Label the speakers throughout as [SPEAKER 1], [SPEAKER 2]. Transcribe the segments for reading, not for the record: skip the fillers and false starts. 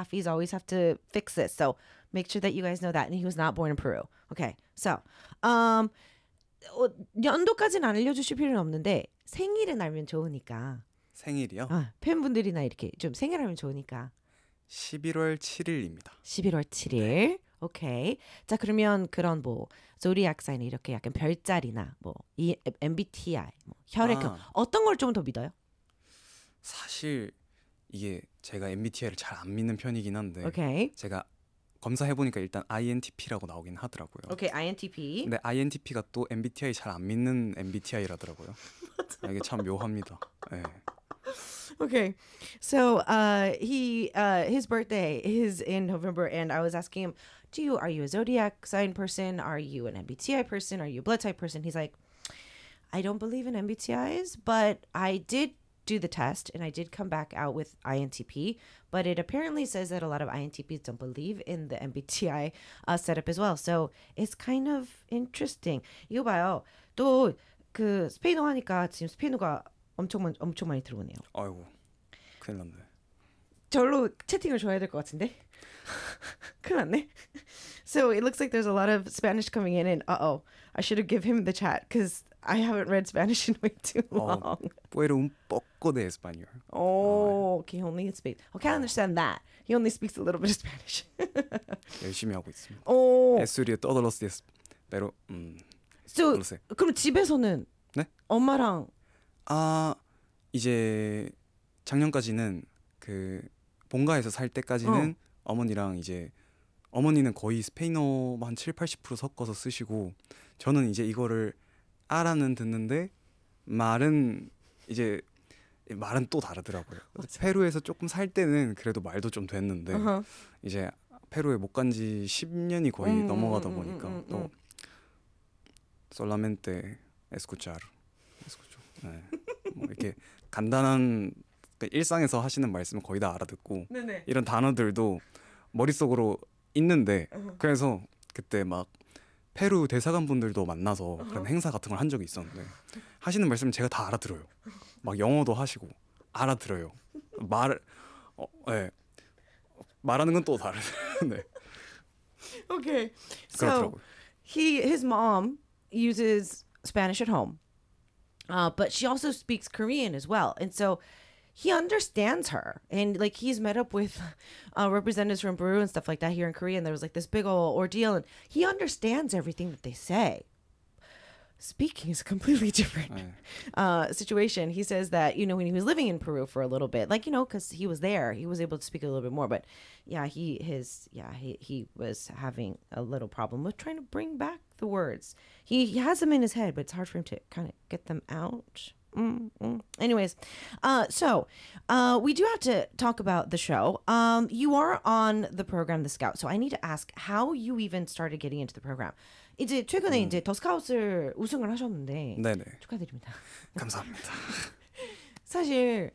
[SPEAKER 1] halfies always have to fix this. So make sure that you guys know that. And he was not born in Peru. Okay. So, 연도까지는 안 알려주실 필요는 없는데 생일은 알면 좋으니까.
[SPEAKER 2] 생일이요?
[SPEAKER 1] 팬분들이나 이렇게 좀 생일 알면 좋으니까.
[SPEAKER 2] 11월 7일입니다.
[SPEAKER 1] 11월 7일. 오케이. 자, 그러면 그런 뭐 조디악 사인 이렇게 약간 별자리나 뭐 이 MBTI, 뭐 혈액형 어떤 걸 좀 더 믿어요?
[SPEAKER 2] 사실 이게 제가 MBTI를 잘 안 믿는 편이긴 한데
[SPEAKER 1] 오케이.
[SPEAKER 2] 제가 검사해보니까 일단 INTP라고 나오긴 하더라고요.
[SPEAKER 1] 오케이, INTP.
[SPEAKER 2] 근데 INTP가 또 MBTI 잘 안 믿는 MBTI라더라고요. 이게 참 묘합니다. 네.
[SPEAKER 1] Okay, so his birthday is in November, and I was asking him, are you a zodiac sign person? Are you an MBTI person? Are you a blood type person? He's like, I don't believe in MBTIs, but I did do the test, and I did come back out with INTP, but it apparently says that a lot of INTPs don't believe in the MBTI setup as well. So it's kind of interesting. 이거 봐요. 또 그 스페인어 하니까 지금 스페인어가 엄청 많이 들어오네요.
[SPEAKER 2] 아이고, 큰일 났네.
[SPEAKER 1] 절로 채팅을 줘야 될 것 같은데? 큰일 났네. So it looks like there's a lot of Spanish coming in, and I should have given him the chat because I haven't read Spanish in way too long.
[SPEAKER 2] Puedo un poco de español.
[SPEAKER 1] Okay, he only speaks. Okay, I understand that. He only speaks a little bit of Spanish.
[SPEAKER 2] 열심히 하고 있습니다.
[SPEAKER 1] Estudio
[SPEAKER 2] todos los días, pero
[SPEAKER 1] So,
[SPEAKER 2] no sé.
[SPEAKER 1] 그럼 집에서는
[SPEAKER 2] 네?
[SPEAKER 1] 엄마랑
[SPEAKER 2] 이제 작년까지는 그 본가에서 살 때까지는 어머니랑 이제 어머니는 거의 스페인어 한 7-80% 섞어서 쓰시고 저는 이제 이거를 알아는 듣는데 말은 또 다르더라고요. 페루에서 조금 살 때는 그래도 말도 좀 됐는데 이제 페루에 못 간 지 10년이 거의 넘어가다 보니까 또 solamente escuchar. 네. 뭐 이렇게 간단한 일상에서 하시는 말씀은 거의 다 알아듣고
[SPEAKER 1] 네네.
[SPEAKER 2] 이런 단어들도 머릿속으로 있는데 그래서 그때 막 페루 대사관 분들도 만나서 그런 행사 같은 걸 한 적이 있었는데 하시는 말씀은 제가 다 알아들어요. 막 영어도 하시고 알아들어요. 말하는 건 또 다르네. 네.
[SPEAKER 1] Okay.
[SPEAKER 2] 그렇더라고요.
[SPEAKER 1] So his mom uses Spanish at home. But she also speaks Korean as well. And so he understands her. And like he's met up with representatives from Peru and stuff like that here in Korea. And there was like this big old ordeal. And he understands everything that they say. Speaking is a completely different situation. He says that, when he was living in Peru for a little bit, because he was there, he was able to speak a little bit more. But yeah, he was having a little problem with trying to bring back the words. He has them in his head, but it's hard for him to kind of get them out. Anyways, so we do have to talk about the show. You are on the program The Scout, so I need to ask how you even started getting into the program. 이제 최근에 이제 더 스카웃을 우승을 하셨는데
[SPEAKER 2] 네네.
[SPEAKER 1] 축하드립니다.
[SPEAKER 2] 감사합니다.
[SPEAKER 1] 사실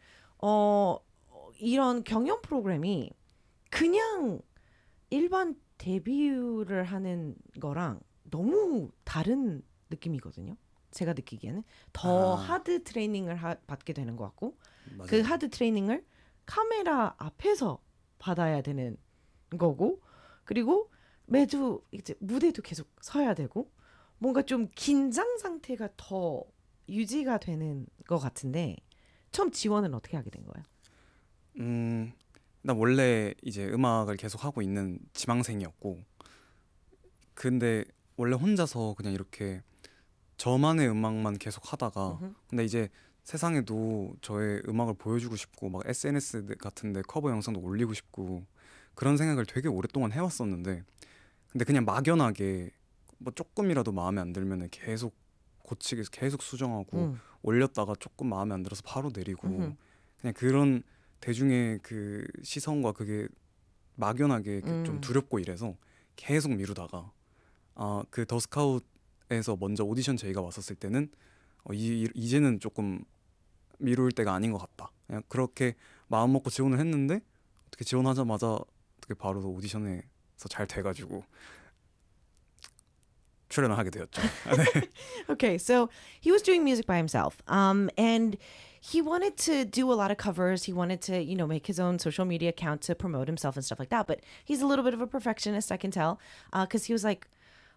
[SPEAKER 1] 이런 경연 프로그램이 그냥 일반 데뷔를 하는 거랑 너무 다른 느낌이거든요. 제가 느끼기에는 더 하드 트레이닝을 받게 되는 것 같고 맞아요. 그 하드 트레이닝을 카메라 앞에서 받아야 되는 거고 그리고 매주 이제 무대도 계속 서야 되고 뭔가 좀 긴장 상태가 더 유지가 되는 것 같은데 처음 지원은 어떻게 하게 된 거예요?
[SPEAKER 2] 나 원래 이제 음악을 계속 하고 있는 지망생이었고 근데 원래 혼자서 그냥 이렇게 저만의 음악만 계속 하다가 근데 이제 세상에도 저의 음악을 보여주고 싶고 막 SNS 같은데 커버 영상도 올리고 싶고 그런 생각을 되게 오랫동안 해왔었는데 근데 그냥 막연하게 뭐 조금이라도 마음에 안 들면 계속 고치기 위해서 계속 수정하고 올렸다가 조금 마음에 안 들어서 바로 내리고 그냥 그런 대중의 그 시선과 그게 막연하게 좀 두렵고 이래서 계속 미루다가 그 더 스카웃에서 먼저 오디션 제의가 왔었을 때는 이제는 조금 미룰 때가 아닌 것 같다. 그냥 그렇게 마음 먹고 지원을 했는데 어떻게 지원하자마자 어떻게 바로 오디션에서 잘 돼가지고 출연을 하게 되었죠.
[SPEAKER 1] Okay, so he was doing music by himself. And he wanted to do a lot of covers. He wanted to, you know, make his own social media account to promote himself and stuff like that. But he's a little bit of a perfectionist, I can tell, because he was like,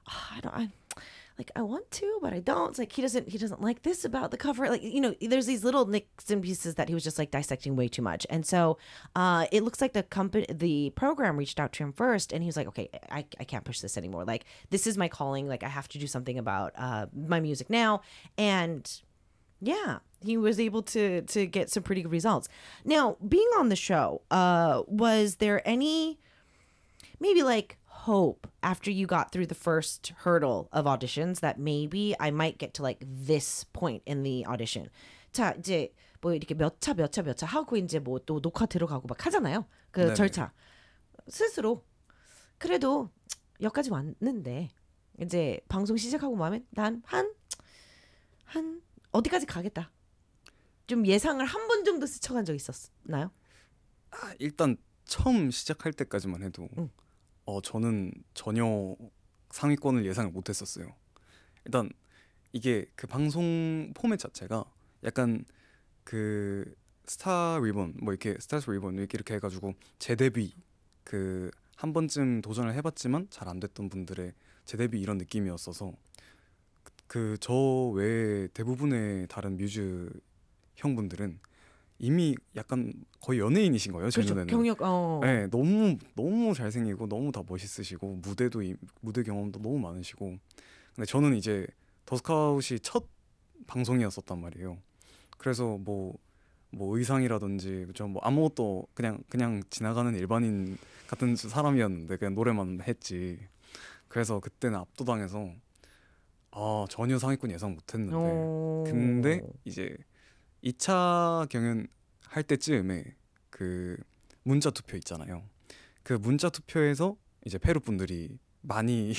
[SPEAKER 1] I want to, but I don't. It's like he doesn't like this about the cover. Like, you know, there's these little nicks and pieces that he was just like dissecting way too much. And so it looks like the program reached out to him first, and he was like, okay, I can't push this anymore. Like, this is my calling. Like, I have to do something about my music now. And yeah, he was able to get some pretty good results. Now, being on the show, was there any maybe like hope after you got through the first hurdle of auditions that maybe I might get to like this point in the audition? 자, 이제 뭐 이렇게 몇 차 하고 이제 뭐 또 녹화 들어가고 막 하잖아요. 그
[SPEAKER 2] 네네.
[SPEAKER 1] 절차. 스스로 그래도 여기까지 왔는데 이제 방송 시작하고 나면 난 한 어디까지 가겠다. 좀 예상을 한 번 정도 스쳐간 적 있었나요?
[SPEAKER 2] 일단 처음 시작할 때까지만 해도 저는 전혀 상위권을 예상을 못했었어요. 일단 이게 그 방송 포맷 자체가 약간 그 스타 리본 뭐 이렇게 스타스 리본 이렇게 해가지고 재데뷔 그 한 번쯤 도전을 해봤지만 잘 안 됐던 분들의 재데뷔 이런 느낌이었어서 그 저 외에 대부분의 다른 뮤즈 형분들은 이미 약간 거의 연예인이신 거예요. 제
[SPEAKER 1] 그렇죠.
[SPEAKER 2] 눈에는.
[SPEAKER 1] 경력
[SPEAKER 2] 네, 너무 잘생기고 너무 다 멋있으시고 무대 경험도 너무 많으시고. 근데 저는 이제 더스카웃이 첫 방송이었었단 말이에요. 그래서 뭐 의상이라든지 좀 뭐 아무것도 그냥 지나가는 일반인 같은 사람이었는데 그냥 노래만 했지. 그래서 그때는 압도당해서 전혀 상위권 예상 못했는데 근데 이제 2차 경연 할 때쯤에 그 문자 투표 있잖아요. 그 문자 투표에서 이제 페루 분들이 많이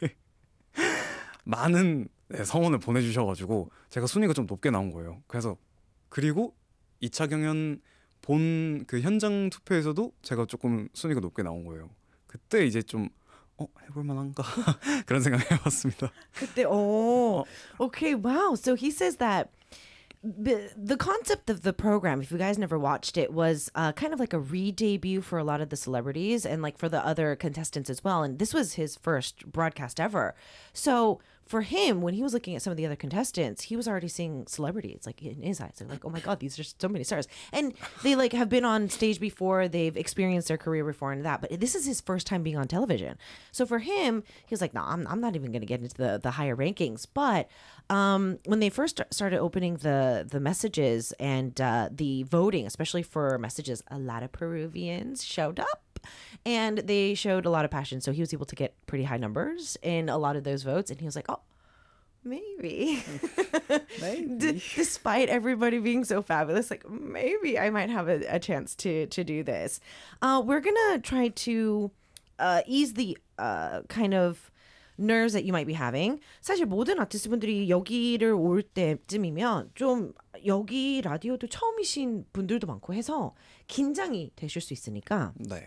[SPEAKER 2] 많은 성원을 보내주셔가지고 제가 순위가 좀 높게 나온 거예요. 그리고 2차 경연 본 그 현장 투표에서도 제가 조금 순위가 높게 나온 거예요. 그때 이제 좀 해볼 만한가 그런 생각을 해봤습니다.
[SPEAKER 1] 그때 okay, wow. So he says that the concept of the program, if you guys never watched it, was kind of like a re-debut for a lot of the celebrities and like for the other contestants as well. And this was his first broadcast ever. So for him, when he was looking at some of the other contestants, he was already seeing celebrities like in his eyes. Like, oh my God, these are so many stars. And they like have been on stage before, they've experienced their career before and that, but this is his first time being on television. So for him, he was like, no, I'm not even going to get into the higher rankings. But when they first started opening the messages and the voting, especially for messages, a lot of Peruvians showed up. And they showed a lot of passion. So he was able to get pretty high numbers in a lot of those votes. And he was like, maybe. Despite everybody being so fabulous, like maybe I might have a chance to do this. We're going to try to ease the kind of nerves that you might be having. 사실 모든 아티스트분들이 여기를 올 때쯤이면 좀 여기 라디오도 처음이신 분들도 많고 해서 긴장이 되실 수 있으니까
[SPEAKER 2] 네.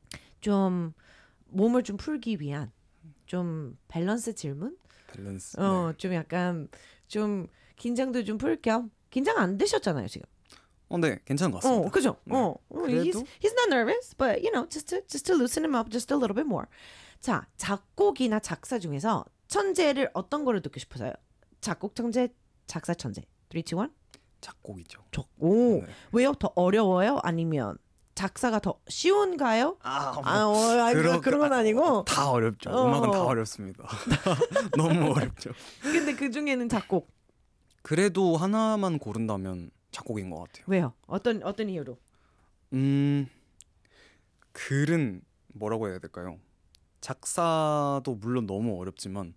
[SPEAKER 1] 좀 몸을 좀 풀기 위한 좀 밸런스 질문?
[SPEAKER 2] 밸런스.
[SPEAKER 1] 좀 약간 좀 긴장도 좀 풀 겸 긴장 안 되셨잖아요 지금.
[SPEAKER 2] 네, 괜찮은 것 같습니다.
[SPEAKER 1] 그죠?
[SPEAKER 2] 네.
[SPEAKER 1] He's not nervous, but you know, just to loosen him up just a little bit more. 자, 작곡이나 작사 중에서 천재를 어떤 거를 듣고 싶으세요? 작곡 천재, 작사 천재. 3, 2, 1.
[SPEAKER 2] 작곡이죠.
[SPEAKER 1] 오,
[SPEAKER 2] 네.
[SPEAKER 1] 왜요? 더 어려워요? 아니면 작사가 더 쉬운가요? 그런 건 아니고.
[SPEAKER 2] 다 어렵죠. 음악은 다 어렵습니다. 너무 어렵죠.
[SPEAKER 1] 근데 그 중에는 작곡.
[SPEAKER 2] 그래도 하나만 고른다면 작곡인 것 같아요.
[SPEAKER 1] 왜요? 어떤 이유로?
[SPEAKER 2] 글은 뭐라고 해야 될까요? 작사도 물론 너무 어렵지만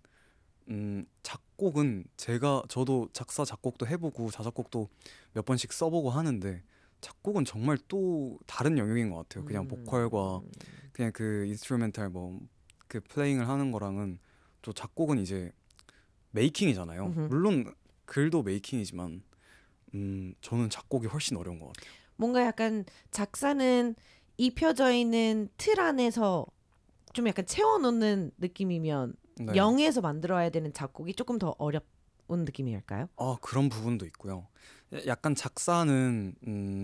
[SPEAKER 2] 작곡은 저도 작사 작곡도 해보고 자작곡도 몇 번씩 써보고 하는데 작곡은 정말 또 다른 영역인 것 같아요. 그냥 보컬과 그냥 그 인스트루멘탈 뭐 그 플레잉을 하는 거랑은 또 작곡은 이제 메이킹이잖아요. 물론 글도 메이킹이지만 저는 작곡이 훨씬 어려운 것 같아요.
[SPEAKER 1] 뭔가 약간 작사는 입혀져 있는 틀 안에서 좀 약간 채워놓는 느낌이면
[SPEAKER 2] 네.
[SPEAKER 1] 0에서 만들어야 되는 작곡이 조금 더 어려운 느낌일까요?
[SPEAKER 2] 그런 부분도 있고요. 약간 작사는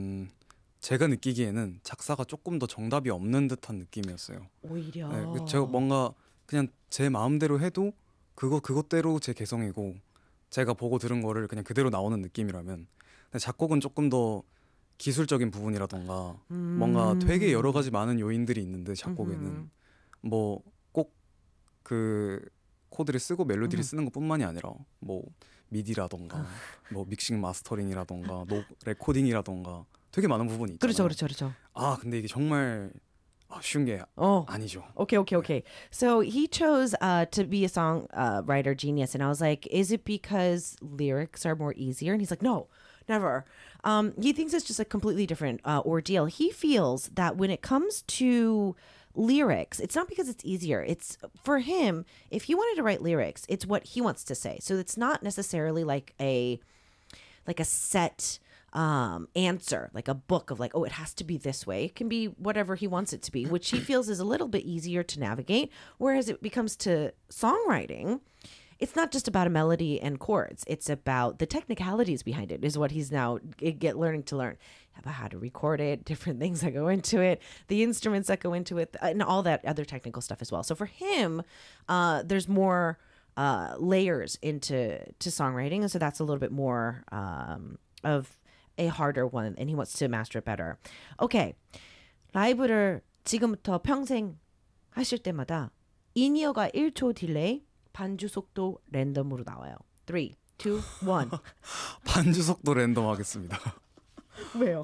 [SPEAKER 2] 제가 느끼기에는 작사가 조금 더 정답이 없는 듯한 느낌이었어요.
[SPEAKER 1] 오히려.
[SPEAKER 2] 네, 제가 뭔가 그냥 제 마음대로 해도 그것대로 제 개성이고 제가 보고 들은 거를 그냥 그대로 나오는 느낌이라면, 근데 작곡은 조금 더 기술적인 부분이라던가 뭔가 되게 여러 가지 많은 요인들이 있는데 작곡에는 뭐 꼭 그 코드를 쓰고 멜로디를 쓰는 것뿐만이 아니라 뭐 미디라던가 뭐 믹싱 마스터링이라던가 레코딩이라던가 되게 많은 부분이 있잖아요.
[SPEAKER 1] 그렇죠, 그렇죠, 그렇죠.
[SPEAKER 2] 근데 이게 정말 쉬운 게
[SPEAKER 1] 어.
[SPEAKER 2] 아니죠.
[SPEAKER 1] Okay. So he chose to be a song writer genius, and I was like, is it because lyrics are more easier? And he's like, no, never. He thinks it's just a completely different ordeal. He feels that when it comes to lyrics, it's not because it's easier. It's for him, if he wanted to write lyrics, it's what he wants to say. So it's not necessarily like a set answer, like a book of like, oh, it has to be this way. It can be whatever he wants it to be, which he feels is a little bit easier to navigate. Whereas it becomes to songwriting, it's not just about a melody and chords. It's about the technicalities behind it, is what he's now learning to learn about how to record it, different things that go into it, the instruments that go into it, and all that other technical stuff as well. So for him, there's more layers into songwriting, and so that's a little bit more of a harder one, and he wants to master it better. Okay, 라이브를 지금부터 평생 하실 때마다 인이어가 1초 딜레이, 반주 속도 랜덤으로 나와요. 3, 2, 1.
[SPEAKER 2] 반주 속도 랜덤 하겠습니다.
[SPEAKER 1] 왜요?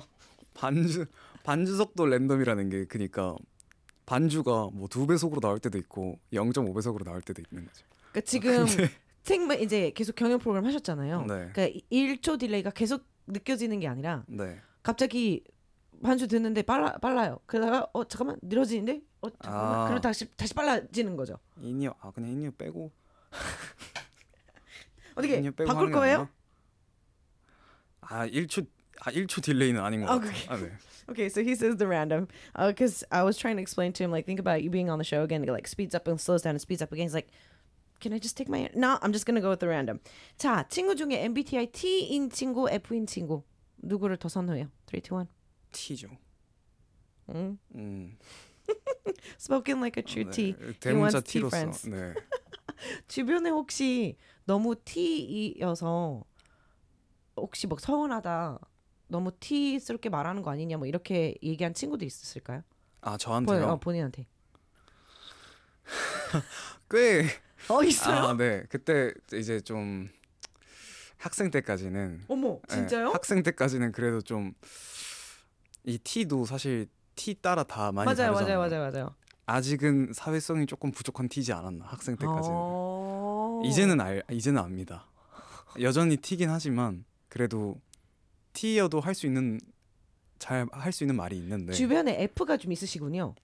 [SPEAKER 2] 반주 속도 랜덤이라는 게 그러니까 반주가 뭐 2배속으로 나올 때도 있고 0.5배속으로 나올 때도 있는 거죠.
[SPEAKER 1] 그러니까 지금 생방 이제 계속 경연 프로그램 하셨잖아요.
[SPEAKER 2] 네.
[SPEAKER 1] 그러니까 1초 딜레이가 계속 느껴지는 게 아니라
[SPEAKER 2] 네.
[SPEAKER 1] 갑자기 반주 듣는데 빨라요. 그러다가 잠깐만 느려지는데 잠깐만 그리고 다시 빨라지는 거죠.
[SPEAKER 2] 인이어 그냥 인이어 빼고
[SPEAKER 1] 어떻게
[SPEAKER 2] 인이어 빼고
[SPEAKER 1] 바꿀
[SPEAKER 2] 하는 게
[SPEAKER 1] 거예요?
[SPEAKER 2] 아닌가? 1초 딜레이는 아닌 것 같아요. 네.
[SPEAKER 1] Okay, so he says the random because I was trying to explain to him like think about you being on the show again, it like speeds up and slows down and speeds up again. He's like, can I just take my no? I'm just gonna go with the random. 자, 친구 중에 MBTI T인 친구, F인 친구 누구를 더 선호해요? 3, 2, 1.
[SPEAKER 2] T죠.
[SPEAKER 1] Spoken like a true T.
[SPEAKER 2] 대문자
[SPEAKER 1] T
[SPEAKER 2] T로서.
[SPEAKER 1] friends.
[SPEAKER 2] 네.
[SPEAKER 1] 주변에 혹시 너무 T이어서 혹시 뭐 서운하다, 너무 T스럽게 말하는 거 아니냐 뭐 이렇게 얘기한 친구도 있었을까요?
[SPEAKER 2] 저한테요.
[SPEAKER 1] 본인한테.
[SPEAKER 2] 꽤
[SPEAKER 1] 있어요?
[SPEAKER 2] 네. 그때 이제 좀 학생 때까지는
[SPEAKER 1] 어머, 진짜요?
[SPEAKER 2] 네, 학생 때까지는 그래도 좀 이 T도 사실 T 따라 다 많이 다르잖아요.
[SPEAKER 1] 맞아요.
[SPEAKER 2] 아직은 사회성이 조금 부족한 T지 않았나 학생 때까지는. 이제는 압니다. 여전히 T긴 하지만 그래도 T여도 잘 할 수 있는 말이 있는데
[SPEAKER 1] 주변에 F가 좀 있으시군요.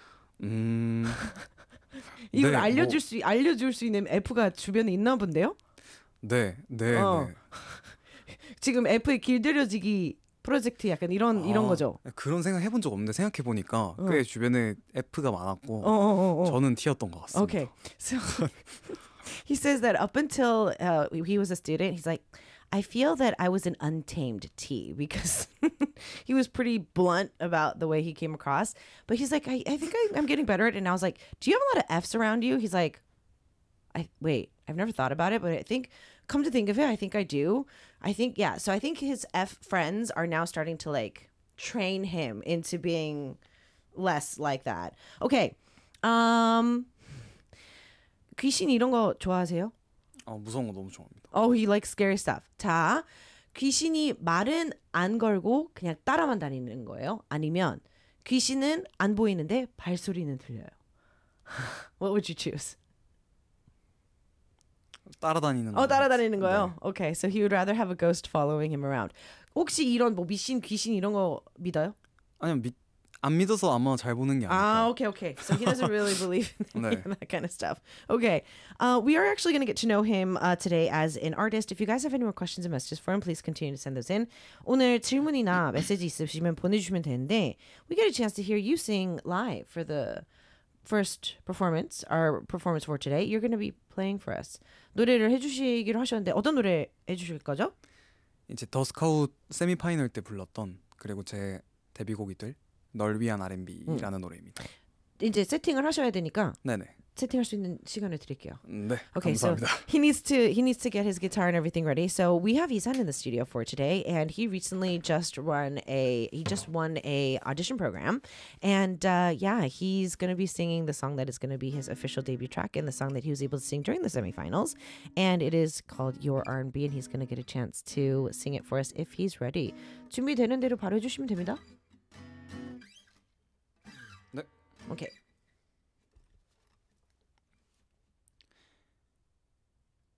[SPEAKER 1] 이걸
[SPEAKER 2] 네,
[SPEAKER 1] 알려줄 수 있는 F가 주변에 있나 본데요?
[SPEAKER 2] 네.
[SPEAKER 1] 지금 F의 길들여지기 프로젝트 약간 이런 거죠.
[SPEAKER 2] 그런 생각 해본 적 없는데 생각해 보니까 꽤 주변에 F가 많았고 저는 T였던 것 같습니다.
[SPEAKER 1] Okay, so he says that up until he was a student, he's like, I feel that I was an untamed T because he was pretty blunt about the way he came across. But he's like, I think I'm getting better at it. And I was like, do you have a lot of Fs around you? He's like, I've never thought about it, but I think, come to think of it, I think I do. So I think his F friends are now starting to like train him into being less like that. Okay. 귀신 이런 거 좋아하세요?
[SPEAKER 2] 무서운 거 너무 좋아합니다.
[SPEAKER 1] Oh, he likes scary stuff. 자, 귀신이 말은 안 걸고 그냥 따라만 다니는 거예요? 아니면 귀신은 안 보이는데 발소리는 들려요? What would you choose?
[SPEAKER 2] 따라다니는
[SPEAKER 1] 거요?
[SPEAKER 2] 네.
[SPEAKER 1] Okay, so he would rather have a ghost following him around. 혹시 이런 뭐 미신, 귀신 이런 거 믿어요?
[SPEAKER 2] 아니요, 안 믿어서 아마 잘 보는 게 아닐까.
[SPEAKER 1] Okay. So he doesn't really believe in
[SPEAKER 2] 네.
[SPEAKER 1] that kind of stuff. Okay. We are actually going to get to know him today as an artist. If you guys have any more questions and messages for him, please continue to send those in. 오늘 질문이나 메시지 있으시면 보내주시면 되는데 we get a chance to hear you sing live for the first performance, our performance for today, you're going to be playing for us. 노래를 해주시기로 하셨는데 어떤 노래 해주실 거죠?
[SPEAKER 2] 이제 더 스카웃 세미파이널 때 불렀던 그리고 제 데뷔곡이들 널 위한 R&B라는 노래입니다.
[SPEAKER 1] 이제 세팅을 하셔야 되니까
[SPEAKER 2] 네네.
[SPEAKER 1] 세팅할 수 있는 시간을 드릴게요.
[SPEAKER 2] 네,
[SPEAKER 1] Okay,
[SPEAKER 2] 감사합니다.
[SPEAKER 1] so he needs to get his guitar and everything ready. So we have Isan in the studio for today, and he recently just won a audition program, and yeah, he's gonna be singing the song that is gonna be his official debut track and the song that he was able to sing during the semifinals, and it is called Your R&B, and he's gonna get a chance to sing it for us if he's ready. 준비되는 대로 바로 해주시면 됩니다.
[SPEAKER 2] 네.
[SPEAKER 1] Okay.